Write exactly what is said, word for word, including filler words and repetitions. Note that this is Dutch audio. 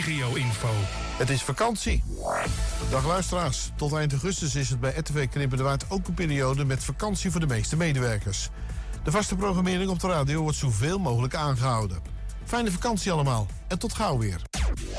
regio-info. Het is vakantie. Dag luisteraars. Tot eind augustus is het bij R T V Knippen de Waard ook een periode met vakantie voor de meeste medewerkers. De vaste programmering op de radio wordt zoveel mogelijk aangehouden. Fijne vakantie allemaal en tot gauw weer.